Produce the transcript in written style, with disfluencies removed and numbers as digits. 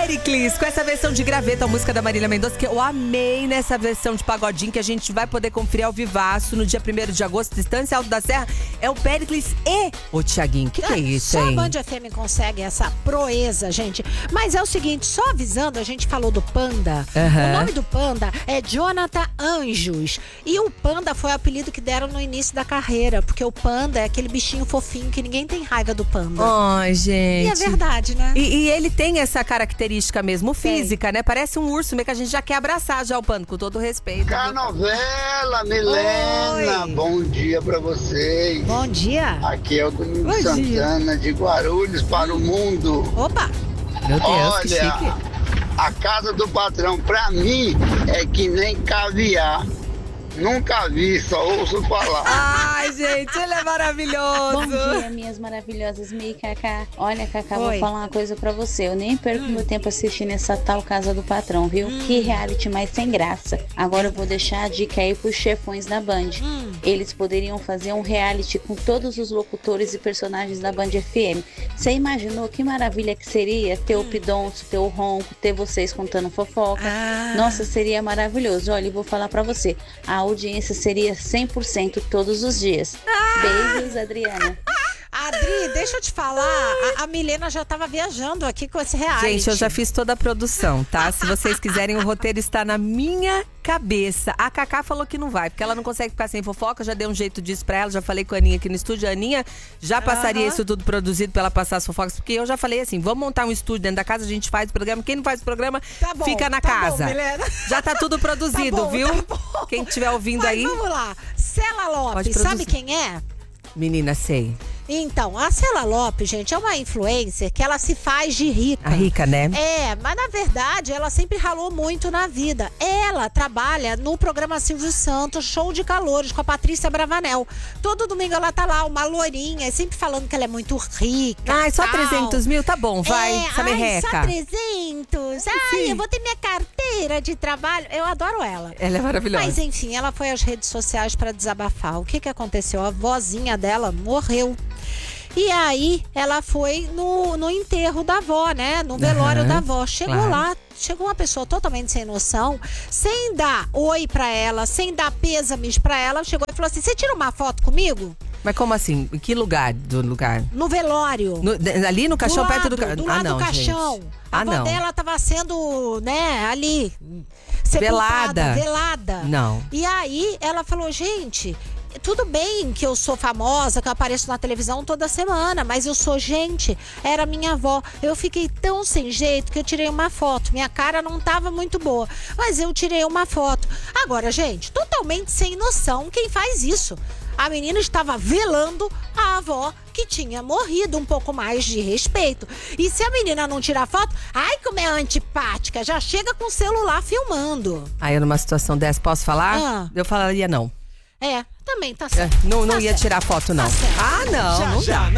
Péricles, com essa versão de Graveto, a música da Marília Mendonça, que eu amei nessa versão de pagodinho, que a gente vai poder conferir ao vivaço no dia 1º de agosto, Distância Alto da Serra. É o Péricles e o Thiaguinho. Que é isso, só hein? Só a Band FM consegue essa proeza, gente. Mas é o seguinte, só avisando, a gente falou do Panda. O nome do Panda é Jonathan Anjos. E o Panda foi o apelido que deram no início da carreira, porque o Panda é aquele bichinho fofinho que ninguém tem raiva do Panda. Ai, gente. E é verdade, né? E ele tem essa característica mesmo física, né? Parece um urso, meio que a gente já quer abraçar já o Panda, com todo o respeito. Canovela, Milena, Oi. Bom dia pra vocês. Bom dia. Aqui é o Domingo Bom Santana de Guarulhos para o mundo. Opa. Meu Deus, que Olha, chique. a casa do patrão pra mim é que nem caviar. Nunca vi, só ouço falar. Ai, gente, ele é maravilhoso. Bom dia, minhas maravilhosas Mi e Cacá. Olha, Cacá, Oi. vou falar uma coisa pra você. Eu nem perco meu tempo assistindo essa tal Casa do Patrão, viu? Que reality mais sem graça. Agora eu vou deixar a dica aí pros chefões da Band. Eles poderiam fazer um reality com todos os locutores e personagens da Band FM. Você imaginou que maravilha que seria ter o Pidonço, ter o Ronco, ter vocês contando fofoca? Nossa, seria maravilhoso. Olha, eu vou falar pra você. A audiência seria 100% todos os dias. Beijos, Adriana. Adri, deixa eu te falar, a Milena já tava viajando aqui com esse reality. Gente, eu já fiz toda a produção, tá? Se vocês quiserem, o roteiro está na minha cabeça. A Cacá falou que não vai, porque ela não consegue ficar sem fofoca. Já dei um jeito disso pra ela, já falei com a Aninha aqui no estúdio. A Aninha já passaria isso tudo produzido pra ela passar as fofocas, porque eu já falei assim, vamos montar um estúdio dentro da casa, a gente faz o programa. Quem não faz o programa, fica na casa. Bom, Milena. Já tá tudo produzido, Tá bom, viu? tá bom. Quem estiver ouvindo Mas aí, vamos lá, Cela Pode Lopes, produzir. sabe quem é? menina, sei. Então, a Cela Lopes, gente, é uma influencer que ela se faz de rica. A rica, né? É, mas na verdade ela sempre ralou muito na vida. Ela trabalha no programa Silvio Santos, Show de Calores, com a Patrícia Bravanel. Todo domingo ela tá lá, uma loirinha, sempre falando que ela é muito rica. Ai, só tal. 300 mil? Tá bom, vai, essa merreca. Só 300. Ai, eu vou ter minha carteira de trabalho. Eu adoro ela. Ela é maravilhosa. Mas enfim, ela foi às redes sociais pra desabafar. O que aconteceu? A vozinha dela morreu. E aí, ela foi no enterro da avó, né? No velório da avó. Chegou lá, chegou uma pessoa totalmente sem noção, sem dar oi pra ela, sem dar pêsames pra ela. Chegou e falou assim, você tira uma foto comigo? Mas como assim? Em que lugar do lugar? No velório. Ali no caixão, perto do Do lado não, do caixão. gente. A avó não. dela tava sendo, né, ali, sepultada, velada. Não. E aí, ela falou, gente, tudo bem que eu sou famosa, que eu apareço na televisão toda semana, mas eu sou gente, era minha avó. Eu fiquei tão sem jeito que eu tirei uma foto. Minha cara não tava muito boa, mas eu tirei uma foto. Agora, gente, totalmente sem noção quem faz isso. A menina estava velando a avó que tinha morrido, um pouco mais de respeito. E se a menina não tirar foto, ai, como é antipática, já chega com o celular filmando. Aí eu numa situação dessa, posso falar? Eu falaria não. É, também tá certo. Não Tá ia certo. tirar foto, não. Tá certo. Não Já dá.